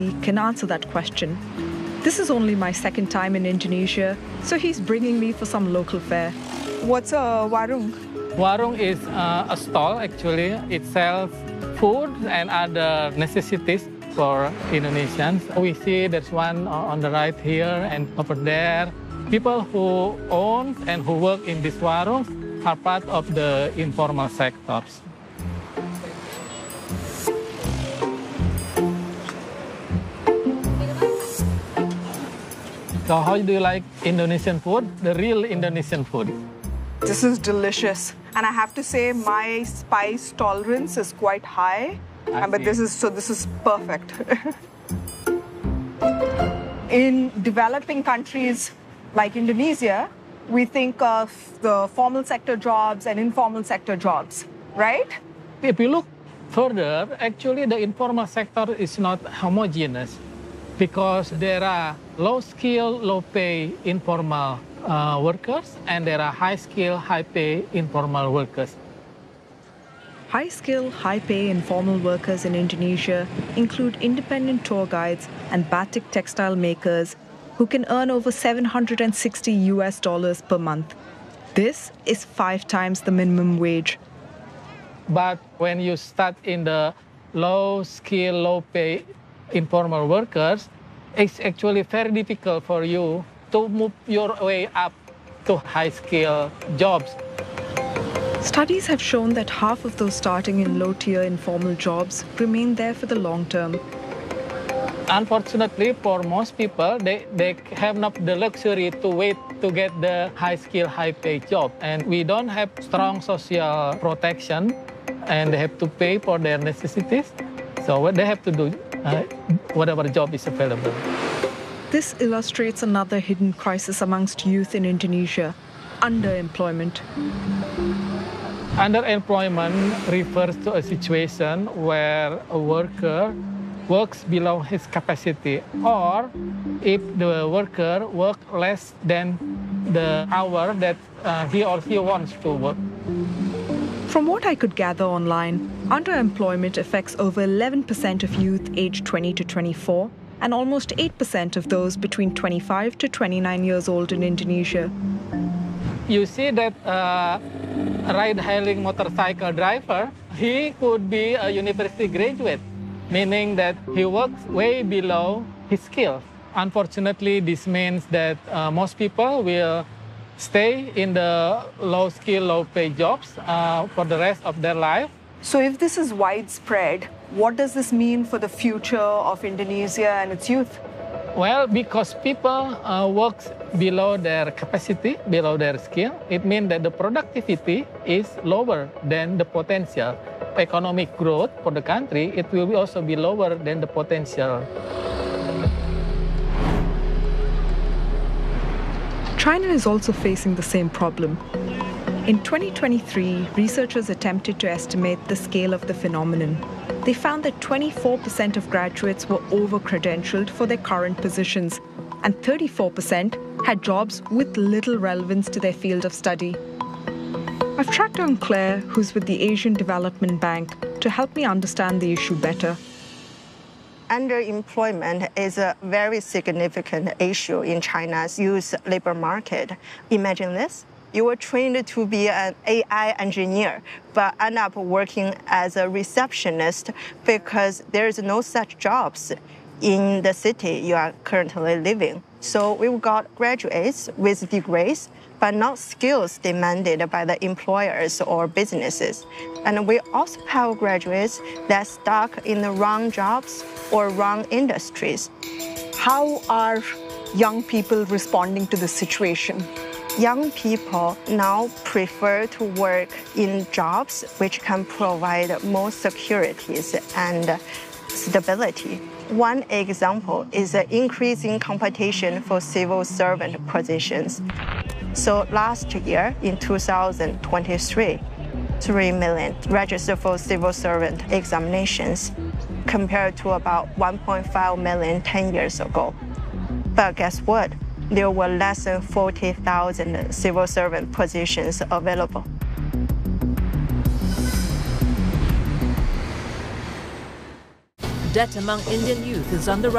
can answer that question. This is only my second time in Indonesia, so he's bringing me for some local fare. What's a warung? Warung is a stall, actually. It sells food and other necessities for Indonesians. We see there's one on the right here and over there. People who own and who work in these warungs are part of the informal sectors. So how do you like Indonesian food? The real Indonesian food? This is delicious. And I have to say my spice tolerance is quite high. But this is perfect. In developing countries like Indonesia, we think of the formal sector jobs and informal sector jobs, right? If you look further, actually the informal sector is not homogeneous because there are low-skill, low-pay informal workers and there are high-skill, high-pay informal workers. High-skill, high-pay informal workers in Indonesia include independent tour guides and batik textile makers who can earn over $760 per month. This is 5 times the minimum wage. But when you start in the low-skill, low-pay informal workers, it's actually very difficult for you to move your way up to high-skill jobs. Studies have shown that half of those starting in low-tier informal jobs remain there for the long term. Unfortunately, for most people, they have not the luxury to wait to get the high-skill, high-paid job. And we don't have strong social protection, and they have to pay for their necessities. So what they have to do, whatever job is available. This illustrates another hidden crisis amongst youth in Indonesia: underemployment. Underemployment refers to a situation where a worker works below his capacity, or if the worker works less than the hour that he or she wants to work. From what I could gather online, underemployment affects over 11% of youth aged 20 to 24 and almost 8% of those between 25 to 29 years old in Indonesia. You see that ride-hailing motorcycle driver, he could be a university graduate, meaning that he works way below his skills. Unfortunately, this means that most people will stay in the low-skill, low-paid jobs for the rest of their life. So if this is widespread, what does this mean for the future of Indonesia and its youth? Well, because people work below their capacity, below their skill, it means that the productivity is lower than the potential. Economic growth for the country, it will also be lower than the potential. China is also facing the same problem. In 2023, researchers attempted to estimate the scale of the phenomenon. They found that 24% of graduates were over-credentialed for their current positions, and 34% had jobs with little relevance to their field of study. I've tracked down Claire, who's with the Asian Development Bank, to help me understand the issue better. Underemployment is a very significant issue in China's youth labor market. Imagine this. You were trained to be an AI engineer, but end up working as a receptionist because there's no such jobs in the city you are currently living. So we've got graduates with degrees, but not skills demanded by the employers or businesses. And we also have graduates that stuck in the wrong jobs or wrong industries. How are young people responding to this situation? Young people now prefer to work in jobs which can provide more securities and stability. One example is the increasing competition for civil servant positions. So last year, in 2023, 3 million registered for civil servant examinations, compared to about 1.5 million 10 years ago. But guess what? There were less than 40,000 civil servant positions available. Debt among Indian youth is on the rise.